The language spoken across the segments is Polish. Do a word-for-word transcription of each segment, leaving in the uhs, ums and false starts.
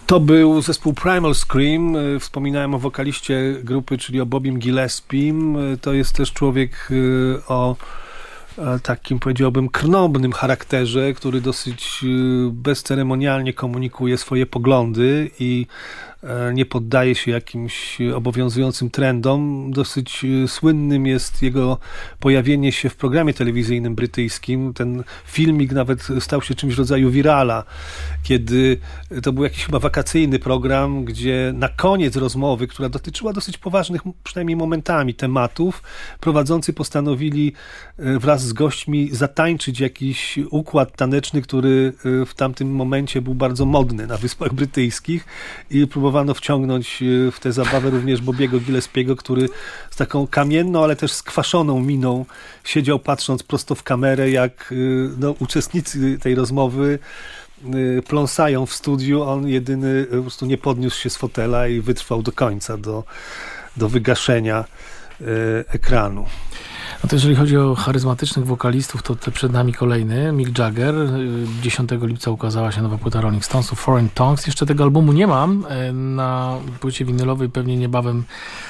To był zespół Primal Scream. Wspominałem o wokaliście grupy, czyli o Bobim Gillespiem. To jest też człowiek o takim, powiedziałbym, krnąbnym charakterze, który dosyć bezceremonialnie komunikuje swoje poglądy i nie poddaje się jakimś obowiązującym trendom. Dosyć słynnym jest jego pojawienie się w programie telewizyjnym brytyjskim. Ten filmik nawet stał się czymś w rodzaju wirala, kiedy to był jakiś chyba wakacyjny program, gdzie na koniec rozmowy, która dotyczyła dosyć poważnych, przynajmniej momentami, tematów, prowadzący postanowili wraz z gośćmi zatańczyć jakiś układ taneczny, który w tamtym momencie był bardzo modny na Wyspach Brytyjskich i próbowano wciągnąć w tę zabawę również Bobiego Gillespiego, który z taką kamienną, ale też skwaszoną miną siedział patrząc prosto w kamerę, jak no, uczestnicy tej rozmowy pląsają w studiu, on jedyny po prostu nie podniósł się z fotela i wytrwał do końca, do, do wygaszenia ekranu. No to jeżeli chodzi o charyzmatycznych wokalistów, to te przed nami kolejny, Mick Jagger. dziesiątego lipca ukazała się nowa płyta Rolling Stonesów, Foreign Tongues. Jeszcze tego albumu nie mam. Na płycie winylowej pewnie niebawem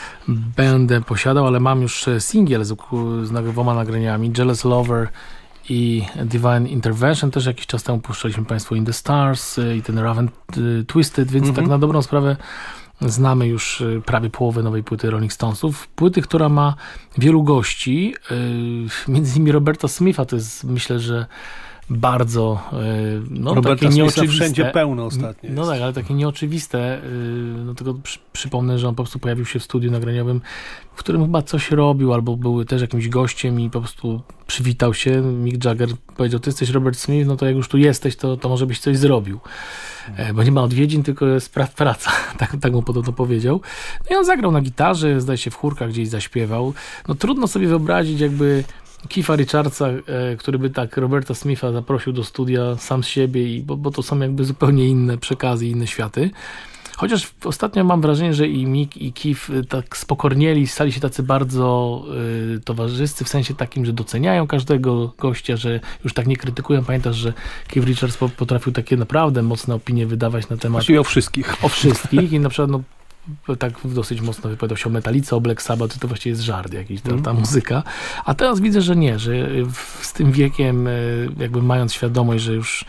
będę posiadał, ale mam już singiel z, z dwoma nagraniami, Jealous Lover i Divine Intervention. Też jakiś czas temu puszczaliśmy Państwu In the Stars i ten Rough and Twisted, więc mm-hmm. tak na dobrą sprawę znamy już prawie połowę nowej płyty Rolling Stonesów. Płyty, która ma wielu gości, między innymi Roberta Smitha. To jest, myślę, że bardzo no, Roberta takie Smitha nieoczywiste. Wszędzie pełno ostatnio No jest. tak, ale takie nieoczywiste. No tylko przy, przypomnę, że on po prostu pojawił się w studiu nagraniowym, w którym chyba coś robił, albo był też jakimś gościem i po prostu przywitał się. Mick Jagger powiedział, ty jesteś Robert Smith, no to jak już tu jesteś, to, to może byś coś zrobił. Bo nie ma odwiedzin, tylko jest pra- praca. Tak, tak mu podobno powiedział. No i on zagrał na gitarze, zdaje się w chórkach gdzieś zaśpiewał. No trudno sobie wyobrazić jakby Keitha Richardsa, e, który by tak Roberta Smitha zaprosił do studia sam z siebie, i, bo, bo to są jakby zupełnie inne przekazy, inne światy. Chociaż ostatnio mam wrażenie, że i Mick, i Keith tak spokornieli, stali się tacy bardzo y, towarzyscy, w sensie takim, że doceniają każdego gościa, że już tak nie krytykują. Pamiętasz, że Keith Richards potrafił takie naprawdę mocne opinie wydawać na temat... Właściwie o wszystkich. O wszystkich i na przykład no, tak dosyć mocno wypowiadał się o Metalice, o Black Sabbath, to właściwie jest żart jakiś, ta, ta muzyka. A teraz widzę, że nie, że w, z tym wiekiem, jakby mając świadomość, że już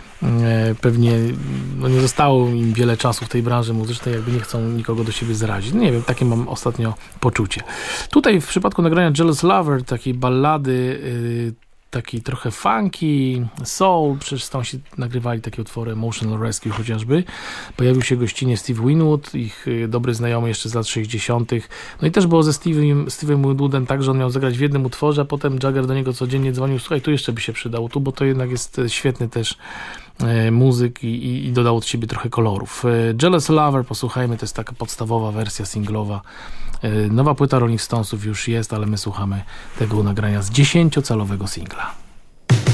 pewnie no nie zostało im wiele czasu w tej branży muzycznej, jakby nie chcą nikogo do siebie zrazić. No nie wiem, takie mam ostatnio poczucie. Tutaj w przypadku nagrania Jealous Lover, takiej ballady, yy, takiej trochę funky, soul, przecież tam się nagrywali takie utwory Emotional Rescue chociażby. Pojawił się gościnie Steve Winwood, ich dobry znajomy jeszcze z lat sześćdziesiątych. No i też było ze Steve'em, Steve'em Winwoodem tak, że on miał zagrać w jednym utworze, a potem Jagger do niego codziennie dzwonił, słuchaj, tu jeszcze by się przydało, tu, bo to jednak jest świetny też e, muzyk i, i, i dodał od siebie trochę kolorów. E, Jealous Lover, posłuchajmy, to jest taka podstawowa wersja singlowa. E, nowa płyta Rolling Stonesów już jest, ale my słuchamy tego nagrania z dziesięciocalowego singla.